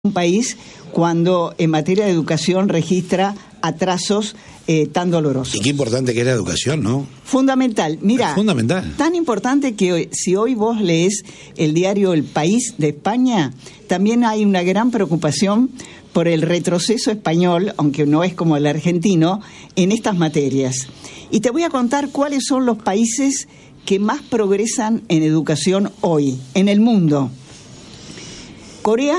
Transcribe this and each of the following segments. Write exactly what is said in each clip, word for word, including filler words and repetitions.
un país cuando en materia de educación registra atrasos eh, tan dolorosos. Y qué importante que es la educación, ¿no? Fundamental. Mira, es fundamental. Tan importante que hoy, si hoy vos lees el diario El País de España, también hay una gran preocupación por el retroceso español, aunque no es como el argentino, en estas materias. Y te voy a contar cuáles son los países que más progresan en educación hoy, en el mundo. Corea,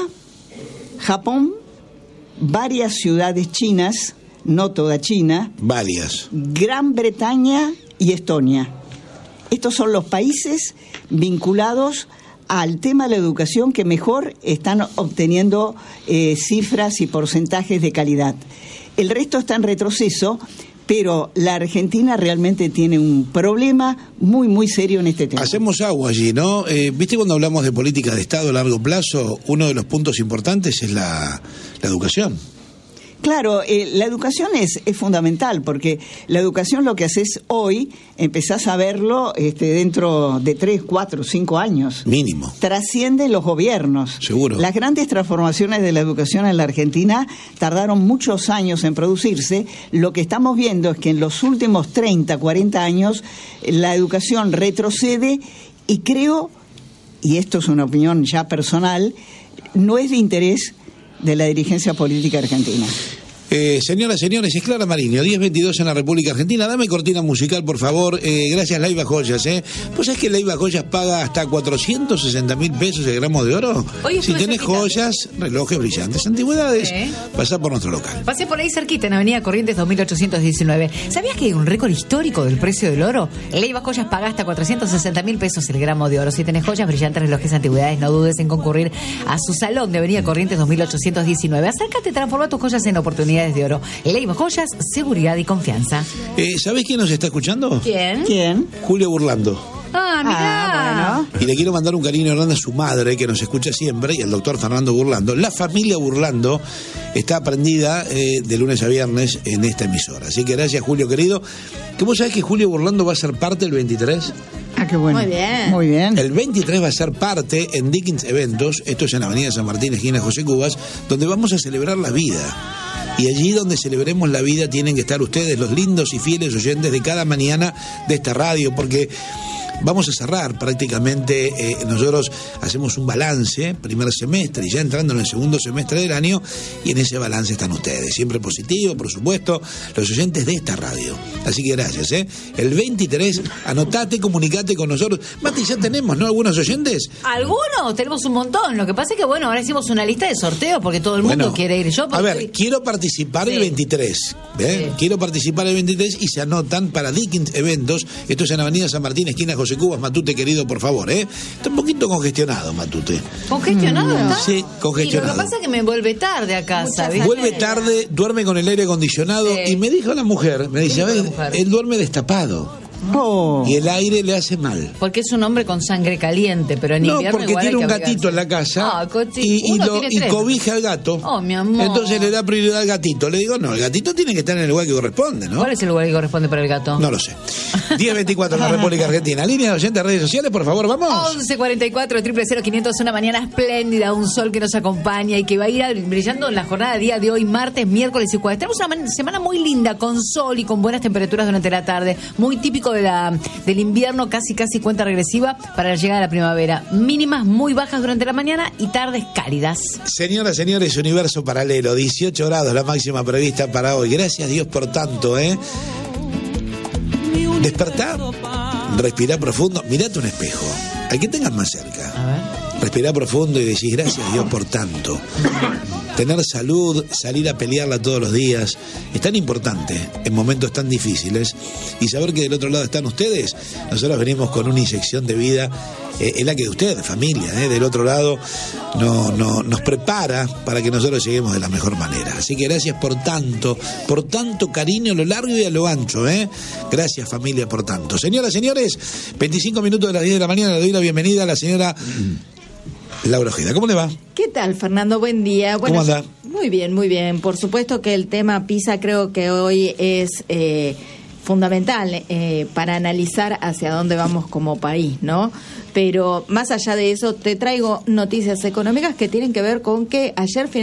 Japón, varias ciudades chinas, no toda China. Varias. Gran Bretaña y Estonia. Estos son los países vinculados al tema de la educación que mejor están obteniendo eh, cifras y porcentajes de calidad. El resto está en retroceso, pero la Argentina realmente tiene un problema muy, muy serio en este tema. Hacemos agua allí, ¿no? Eh, ¿Viste cuando hablamos de política de Estado a largo plazo? Uno de los puntos importantes es la, la educación. Claro, eh, la educación es, es fundamental, porque la educación lo que haces hoy, empezás a verlo este, dentro de tres, cuatro, cinco años. Mínimo. Trasciende los gobiernos. Seguro. Las grandes transformaciones de la educación en la Argentina tardaron muchos años en producirse. Lo que estamos viendo es que en los últimos treinta, cuarenta años la educación retrocede y creo, y esto es una opinión ya personal, no es de interés de la dirigencia política argentina. Eh, señoras, señores, es Clara Mariño, diez veintidós en la República Argentina. Dame cortina musical, por favor. Eh, gracias, Leiva Joyas. ¿eh? ¿Vos sabés que Leiva Joyas paga hasta cuatrocientos sesenta mil pesos el gramo de oro? Oye, si tenés cerquita. Joyas, relojes, brillantes, antigüedades, ¿Eh? pasá por nuestro local. Pasé por ahí cerquita, en Avenida Corrientes dos mil ochocientos diecinueve. ¿Sabías que hay un récord histórico del precio del oro? Leiva Joyas paga hasta cuatrocientos sesenta mil pesos el gramo de oro. Si tenés joyas, brillantes, relojes, antigüedades, no dudes en concurrir a su salón de Avenida Corrientes dos mil ochocientos diecinueve. Acércate, transforma tus joyas en oportunidades de oro. Leiva Joyas, seguridad y confianza. Eh, ¿Sabés quién nos está escuchando? ¿Quién? ¿Quién? Julio Burlando. Ah, mirá. Ah, bueno. Y le quiero mandar un cariño grande a su madre, que nos escucha siempre, y al doctor Fernando Burlando. La familia Burlando está prendida eh, de lunes a viernes en esta emisora. Así que gracias, Julio, querido. ¿Que vos sabés que Julio Burlando va a ser parte el veintitrés? Ah, qué bueno. Muy bien. Muy bien. El veintitrés va a ser parte en Dickens Eventos, esto es en Avenida San Martín, esquina José Cubas, donde vamos a celebrar la vida. Y allí donde celebremos la vida tienen que estar ustedes, los lindos y fieles oyentes de cada mañana de esta radio, porque vamos a cerrar prácticamente, eh, nosotros hacemos un balance, primer semestre, y ya entrando en el segundo semestre del año, y en ese balance están ustedes, siempre positivo, por supuesto, los oyentes de esta radio. Así que gracias, ¿eh? El veintitrés, anotate, comunicate con nosotros. Mati, ya tenemos, ¿no? ¿Algunos oyentes? Algunos, tenemos un montón. Lo que pasa es que, bueno, ahora hicimos una lista de sorteos porque todo el mundo Bueno, quiere ir. Yo a ver, quiero participar Sí. el veintitrés. ¿eh? Sí. Quiero participar el veintitrés y se anotan para Dickens Eventos. Esto es en Avenida San Martín, esquina José Cubas. Matute, querido, por favor. ¿eh? Está un poquito congestionado, Matute. ¿Congestionado está? Sí, congestionado. Y lo que pasa es que me vuelve tarde a casa, ¿viste? Vuelve tarde, duerme con el aire acondicionado. Sí. Y me dijo la mujer, me dice, a dijo la ver, mujer? él duerme destapado. Oh. Y el aire le hace mal. Porque es un hombre con sangre caliente, pero en No, invierno porque igual tiene hay un que gatito abrigarse. en la casa Ah, cochi- y, y uno lo- tiene y tres. cobija al gato. Oh, mi amor. Entonces le da prioridad al gatito. Le digo, no, el gatito tiene que estar en el lugar que corresponde, ¿no? ¿Cuál es el lugar que corresponde para el gato? No lo sé. diez veinticuatro en la República Argentina. Línea de oyentes, redes sociales, por favor, vamos. once cuarenta y cuatro, cero cero quinientos, una mañana espléndida, un sol que nos acompaña y que va a ir brillando en la jornada de día de hoy, martes, miércoles y jueves. Tenemos una man- semana muy linda, con sol y con buenas temperaturas durante la tarde, muy típico de la, del invierno, casi casi cuenta regresiva para la llegada de la primavera. Mínimas muy bajas durante la mañana y tardes cálidas. Señoras, señores, universo paralelo, dieciocho grados la máxima prevista para hoy. Gracias Dios por tanto, ¿eh? Despertá, respirá profundo, mirate un espejo, al que tengas más cerca. A ver. Respirá profundo y decís gracias Dios por tanto. Tener salud, salir a pelearla todos los días, es tan importante en momentos tan difíciles. Y saber que del otro lado están ustedes, nosotros venimos con una inyección de vida, eh, es la que de ustedes, familia, eh, del otro lado, no, no, nos prepara para que nosotros lleguemos de la mejor manera. Así que gracias por tanto, por tanto cariño a lo largo y a lo ancho. Eh. Gracias familia por tanto. Señoras, señores, veinticinco minutos de las diez de la mañana, le doy la bienvenida a la señora Laura Ojeda. ¿Cómo le va? ¿Qué tal, Fernando? Buen día. Bueno, ¿Cómo anda? Muy bien, muy bien. Por supuesto que el tema PISA creo que hoy es eh, fundamental eh, para analizar hacia dónde vamos como país, ¿no? Pero más allá de eso, te traigo noticias económicas que tienen que ver con que ayer